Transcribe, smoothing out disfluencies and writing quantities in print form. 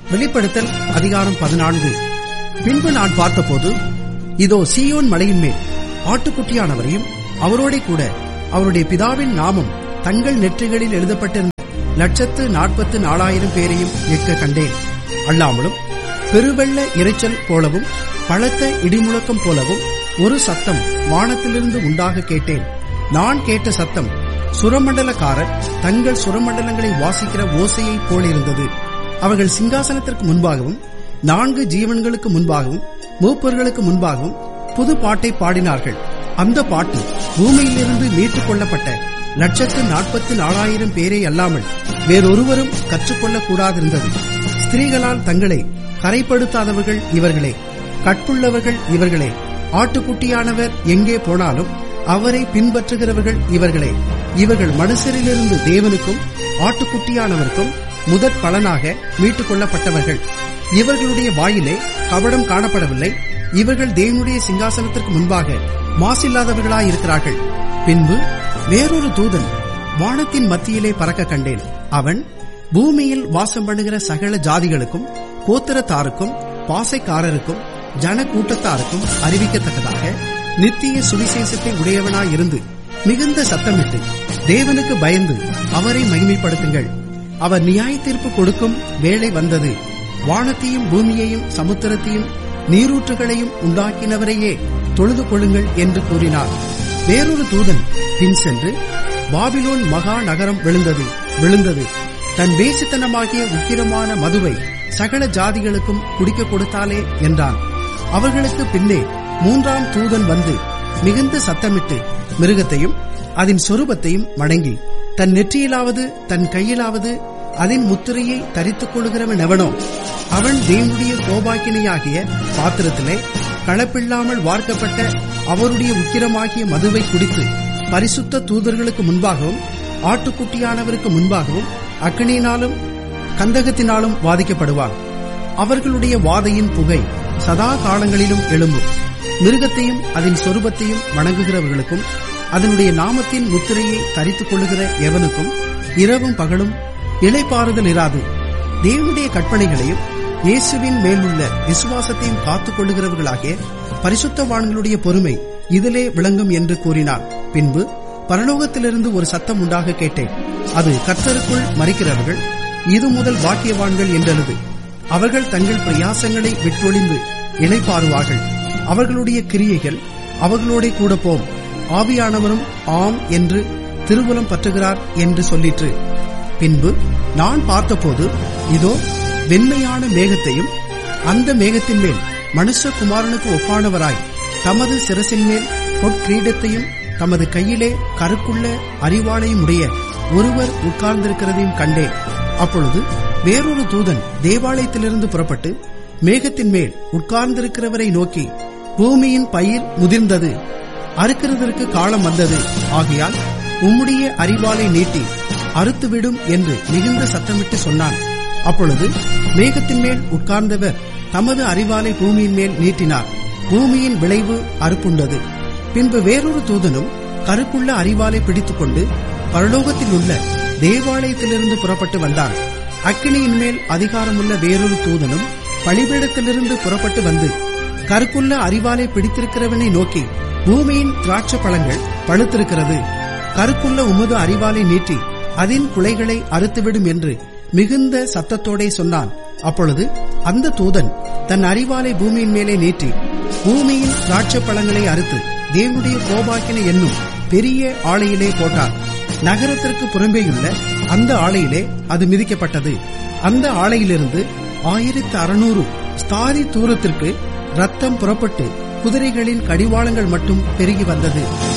வெளிப்படுத்தல் அதிகாரம் 14. பின்பு நான் பார்த்தபோது, இதோ சீயோன் மலையின் மேல் ஆட்டுக்குட்டியானவரையும் அவரோட கூட அவருடைய பிதாவின் நாமம் தங்கள் நெற்றிகளில் எழுதப்பட்டிருந்த 144,000 பேரையும் நிற்க கண்டேன். அல்லாமலும் பெருவெள்ள இரைச்சல் போலவும் பலத்த இடிமுழக்கம் போலவும் ஒரு சத்தம் வானத்திலிருந்து உண்டாக கேட்டேன். நான் கேட்ட சத்தம் சுரமண்டலக்காரர் தங்கள் சுரமண்டலங்களை வாசிக்கிற ஓசையை போலிருந்தது. அவர்கள் சிங்காசனத்திற்கு முன்பாகவும் 4 ஜீவன்களுக்கு முன்பாகவும் மூப்பர்களுக்கு முன்பாகவும் புது பாட்டை பாடினார்கள். அந்த பாட்டு பூமியிலிருந்து மீட்டுக் கொள்ளப்பட்ட 144,000 பேரை அல்லாமல் வேறொருவரும் கற்றுக்கொள்ளக் கூடாதிருந்தது. ஸ்திரீகளால் தங்களை கரைப்படுத்தாதவர்கள் இவர்களே, கற்புள்ளவர்கள் இவர்களே, ஆட்டுக்குட்டியானவர் எங்கே போனாலும் அவரை பின்பற்றுகிறவர்கள் இவர்களே. இவர்கள் மனுஷரிலிருந்து தேவனுக்கும் ஆட்டுக்குட்டியானவருக்கும் முதற் பலனாக மீட்டுக் கொள்ளப்பட்டவர்கள். இவர்களுடைய வாயிலே கபடம் காணப்படவில்லை. இவர்கள் தேவனுடைய சிங்காசனத்திற்கு முன்பாக மாசில்லாதவர்களாயிருக்கிறார்கள். பின்பு வேறொரு தூதன் வானத்தின் மத்தியிலே பறக்க கண்டேன். அவன் பூமியில் வாசம் பண்ணுகிற சகல ஜாதிகளுக்கும், கோத்திரத்தாருக்கும், பாசைக்காரருக்கும், ஜன கூட்டத்தாருக்கும் அறிவிக்கத்தக்கதாக நித்திய சுவிசேஷத்தை உடையவனாயிருந்து மிகுந்த சத்தமிட்டு, தேவனுக்கு பயந்து அவரை மகிமைப்படுத்துங்கள். அவர் நியாய தீர்ப்பு கொடுக்கும் வேளை வந்தது. வானத்தையும் பூமியையும் சமுத்திரத்தையும் நீரூற்றுகளையும் உண்டாக்கினவரையே தொழுது கொள்ளுங்கள் என்று கூறினார். வேறொரு தூதன் பின் சென்று, பாபிலோன் மகா நகரம் விழுந்தது, தன் வேசித்தனமாகிய உக்கிரமான மதுவை சகல ஜாதிகளுக்கும் குடிக்க கொடுத்தாலே என்றான். அவர்களுக்கு பின்னே 3ஆம் தூதன் வந்து மிகுந்த சத்தமிட்டு மிருகத்தையும் அதன் சொரூபத்தையும் வணங்கி, தன் நெற்றியிலாவது தன் கையிலாவது அதன் முத்திரையை தரித்துக் கொள்கிறவன் எவனோ அவன் தேவனுடைய கோபாக்கினையாகிய பாத்திரத்திலே கலப்பில்லாமல் வார்க்கப்பட்ட அவருடைய உக்கிரமாகிய மதுவை குடித்து பரிசுத்த தூதர்களுக்கு முன்பாகவும் ஆட்டுக்குட்டியானவருக்கு முன்பாகவும் அக்கினியினாலும் கந்தகத்தினாலும் வாதிக்கப்படுவான். அவர்களுடைய வாதையின் புகை சதா காலங்களிலும் எழும்பும். மிருகத்தையும் அதன் சொரூபத்தையும் வணங்குகிறவர்களுக்கும் அதனுடைய நாமத்தின் முத்திரையை தரித்துக் கொள்ளுகிற எவனுக்கும் இரவும் பகலும் இளைப்பாறுதல் இராது. தேவனுடைய கற்பனைகளையும் இயேசுவின் மேலுள்ள விசுவாசத்தையும் காத்துக் கொள்ளுகிறவர்களாகிய பரிசுத்தவான்களுடைய பொறுமை இதிலே விளங்கும் என்று கூறினார். பின்பு பரலோகத்திலிருந்து ஒரு சத்தம் உண்டாக கேட்டேன். அது, கர்த்தருக்குள் மரிக்கிறவர்கள் இது முதல் பாக்கியவான்கள் என்றது. அவர்கள் தங்கள் பிரயாசங்களை விட்டொழிந்து இளைப்பாறுவார்கள். அவர்களுடைய கிரியைகள் அவர்களோட கூட போம். ஆவியானவரும் ஆம் என்று திருவுலம் பற்றுகிறார் என்று சொல்லிற்று. பின்பு நான் பார்த்தபோது, இதோ வெண்மையான மேகத்தையும், அந்த மேகத்தின் மேல் மனுஷகுமாரனுக்கு ஒப்பானவராய் தமது சிரசின் மேல் பொற்கிரீடத்தையும் தமது கையிலே கருக்குள்ள அரிவாளையும் உடைய ஒருவர் உட்கார்ந்திருக்கிறதையும் கண்டேன். அப்பொழுது வேறொரு தூதன் தேவாலயத்திலிருந்து புறப்பட்டு மேகத்தின் மேல் உட்கார்ந்திருக்கிறவரை நோக்கி, பூமியின் பயிர் முதிர்ந்தது, அறுக்கிறதற்கு காலம் வந்தது. ஆகையால் உம்முடைய அரிவாளை நீட்டி அறுத்துவிடும் என்று மிகுந்த சத்தமிட்டு சொன்னான். அப்பொழுது மேகத்தின் மேல் உட்கார்ந்தவர் தமது அரிவாளை பூமியின் மேல் நீட்டினார். பூமியின் விளைவு அறுப்புண்டது. பின்பு வேறொரு தூதனும் கருக்குள்ள அரிவாளை பிடித்துக் கொண்டு பரலோகத்தில் உள்ள தேவாலயத்திலிருந்து புறப்பட்டு வந்தான். அக்கினியின் மேல் அதிகாரமுள்ள வேறொரு தூதனும் பலிபீடத்திலிருந்து புறப்பட்டு வந்து கருக்குள்ள அரிவாளை பிடித்திருக்கிறவனை நோக்கி, பூமியின் திராட்சை பழங்கள் பழுத்திருக்கிறது, கருக்குள்ள உமது அரிவாளை நீட்டி அதன் குலைகளை அறுத்துவிடும் என்று மிகுந்த சத்தத்தோடே சொன்னான். அப்பொழுது அந்த தூதன் தன் அரிவாளை பூமியின் மேலே நீட்டி பூமியின் திராட்சை பழங்களை அறுத்து தேவனுடைய கோபாக்கினை என்னும் பெரிய ஆலையிலே போட்டார். நகரத்திற்கு புறம்பேயுள்ள அந்த ஆலையிலே அது மிதிக்கப்பட்டது. அந்த ஆலையிலிருந்து 1600 ஸ்தாரி தூரத்திற்கு ரத்தம் புறப்பட்டு குதிரைகளின் கடிவாளங்கள் மட்டும் பெருகி வந்தது.